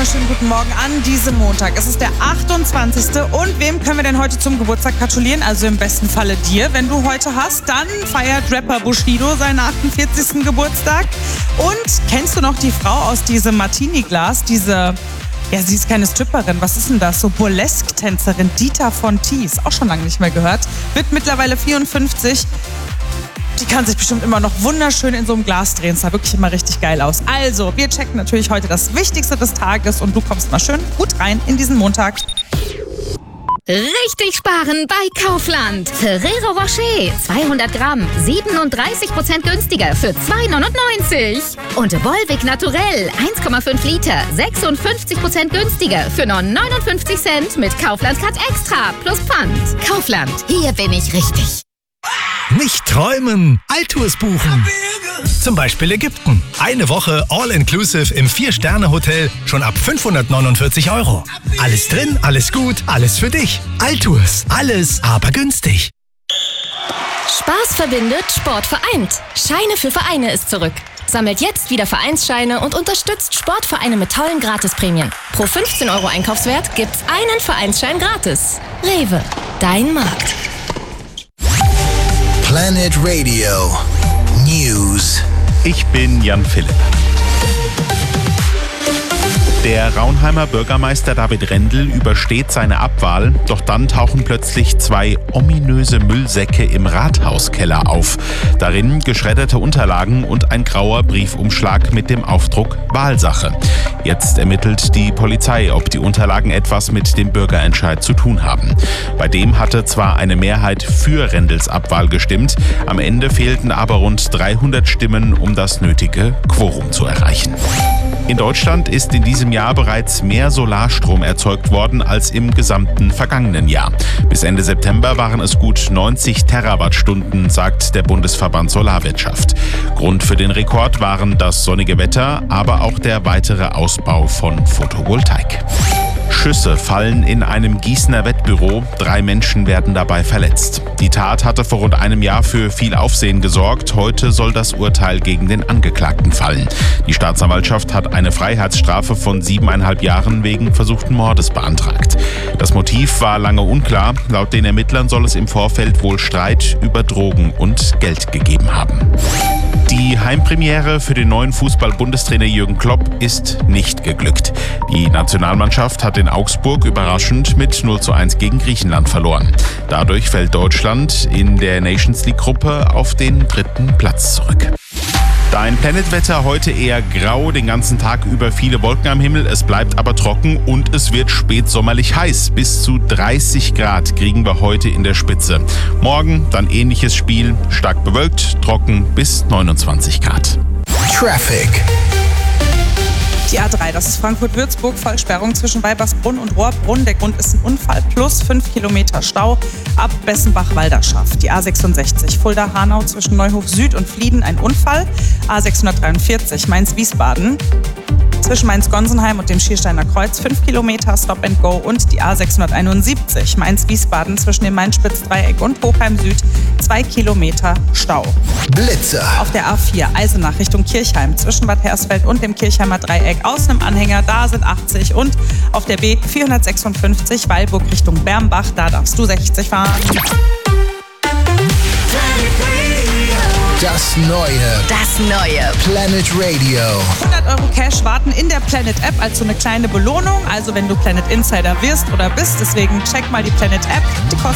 wunderschönen guten Morgen an diesem Montag. Es ist der 28. Und wem können wir denn heute zum Geburtstag gratulieren? Also im besten Falle dir. Wenn du heute hast, dann feiert Rapper Bushido seinen 48. Geburtstag. Und kennst du noch die Frau aus diesem Martini-Glas? Sie ist keine Stripperin. Was ist denn das? So Burlesque-Tänzerin Dita Von Teese. Auch schon lange nicht mehr gehört. Wird mittlerweile 54. Die kann sich bestimmt immer noch wunderschön in so einem Glas drehen. Es sah wirklich immer richtig geil aus. Also, wir checken natürlich heute das Wichtigste des Tages und du kommst mal schön gut rein in diesen Montag. Richtig sparen bei Kaufland. Ferrero Rocher, 200 Gramm, 37% günstiger für 2,99. Und Volvic Naturell, 1,5 Liter, 56% günstiger für nur 59 Cent mit Kaufland Card Extra plus Pfand. Kaufland, hier bin ich richtig. Nicht träumen, Altours buchen. Zum Beispiel Ägypten. Eine Woche All-Inclusive im 4-Sterne-Hotel schon ab 549 €. Alles drin, alles gut, alles für dich. Altours, alles aber günstig. Spaß verbindet, Sport vereint. Scheine für Vereine ist zurück. Sammelt jetzt wieder Vereinsscheine und unterstützt Sportvereine mit tollen Gratisprämien. Pro 15 € Einkaufswert gibt's einen Vereinsschein gratis. Rewe, dein Markt. Planet Radio News. Ich bin Jan Philipp. Der Raunheimer Bürgermeister David Rendel übersteht seine Abwahl, doch dann tauchen plötzlich 2 ominöse Müllsäcke im Rathauskeller auf. Darin geschredderte Unterlagen und ein grauer Briefumschlag mit dem Aufdruck Wahlsache. Jetzt ermittelt die Polizei, ob die Unterlagen etwas mit dem Bürgerentscheid zu tun haben. Bei dem hatte zwar eine Mehrheit für Rendels Abwahl gestimmt, am Ende fehlten aber rund 300 Stimmen, um das nötige Quorum zu erreichen. In Deutschland ist in diesem Jahr bereits mehr Solarstrom erzeugt worden als im gesamten vergangenen Jahr. Bis Ende September waren es gut 90 Terawattstunden, sagt der Bundesverband Solarwirtschaft. Grund für den Rekord waren das sonnige Wetter, aber auch der weitere Ausbau von Photovoltaik. Schüsse fallen in einem Gießener Wettbüro. 3 Menschen werden dabei verletzt. Die Tat hatte vor rund einem Jahr für viel Aufsehen gesorgt. Heute soll das Urteil gegen den Angeklagten fallen. Die Staatsanwaltschaft hat eine Freiheitsstrafe von 7,5 Jahren wegen versuchten Mordes beantragt. Das Motiv war lange unklar. Laut den Ermittlern soll es im Vorfeld wohl Streit über Drogen und Geld gegeben haben. Die Heimpremiere für den neuen Fußball-Bundestrainer Jürgen Klopp ist nicht geglückt. Die Nationalmannschaft hat in Augsburg überraschend mit 0:1 gegen Griechenland verloren. Dadurch fällt Deutschland in der Nations League-Gruppe auf den 3. Platz zurück. Dein Planetwetter heute eher grau, den ganzen Tag über viele Wolken am Himmel, es bleibt aber trocken und es wird spätsommerlich heiß. Bis zu 30 Grad kriegen wir heute in der Spitze. Morgen dann ähnliches Spiel, stark bewölkt, trocken bis 29 Grad. Traffic. Die A3, das ist Frankfurt-Würzburg, Vollsperrung zwischen Weibersbrunn und Rohrbrunn. Der Grund ist ein Unfall plus 5 Kilometer Stau ab Bessenbach-Walderschaft. Die A66, Fulda-Hanau zwischen Neuhof Süd und Flieden, ein Unfall. A643, Mainz-Wiesbaden. Zwischen Mainz-Gonsenheim und dem Schiersteiner Kreuz 5 Kilometer Stop and Go und die A671 Mainz-Wiesbaden zwischen dem Main-Spitz-Dreieck und Hochheim Süd 2 Kilometer Stau. Blitzer. Auf der A4 Eisenach Richtung Kirchheim zwischen Bad Hersfeld und dem Kirchheimer Dreieck aus einem Anhänger, da sind 80 und auf der B 456 Weilburg Richtung Bermbach, da darfst du 60 fahren. Das neue Planet Radio. 100 € Cash warten in der Planet App als so eine kleine Belohnung. Also wenn du Planet Insider wirst oder bist. Deswegen check mal die Planet App. Die kostet